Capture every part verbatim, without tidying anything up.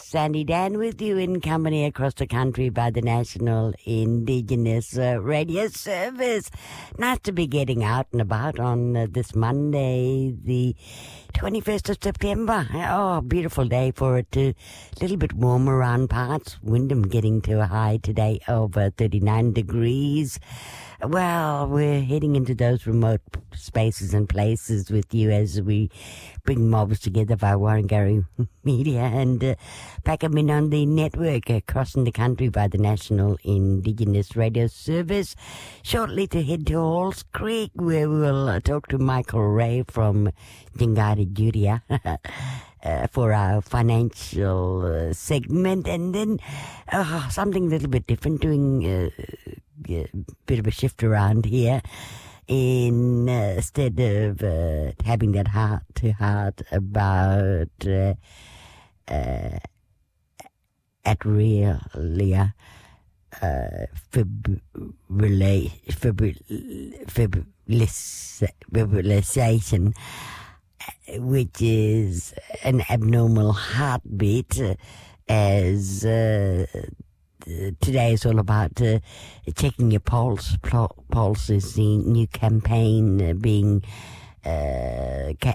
Sandy Dan with you in company across the country by the National Indigenous uh, Radio Service. Nice to be getting out and about on uh, this Monday, the twenty-first of September. Oh, beautiful day for it. A little bit warmer around parts. Wyndham getting to a high today of uh, thirty-nine degrees. Well, we're heading into those remote spaces and places with you as we bring mobs together via Warrangari Media and uh, pack them in on the network uh, crossing the country by the National Indigenous Radio Service. Shortly to head to Halls Creek, where we'll uh, talk to Michael Ray from Jingari Juria uh, for our financial uh, segment, and then uh, something a little bit different, doing uh, a bit of a shift around here. In uh, instead of uh, having that heart to heart about uh, uh, atrial uh, fibrilla- fibri- fibrillis- fibrillation, which is an abnormal heartbeat, uh, as uh, today is all about uh, checking your pulse. Pulse is the new campaign uh, being uh, ca-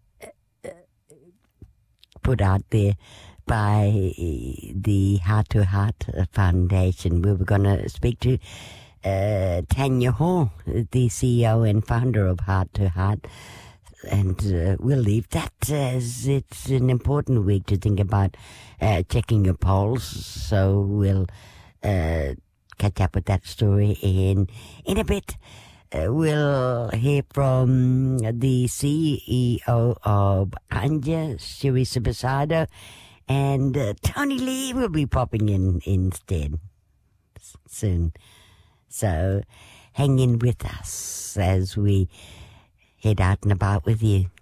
put out there by the Heart to Heart Foundation. We were going to speak to uh, Tanya Hall, the C E O and founder of Heart to Heart. And uh, we'll leave that as it's an important week to think about uh, checking your pulse. So we'll uh, catch up with that story in in a bit. Uh, we'll hear from the C E O of Anja, Shirisa Basado, and uh, Tony Lee will be popping in instead soon. So hang in with us as we head out and about with you.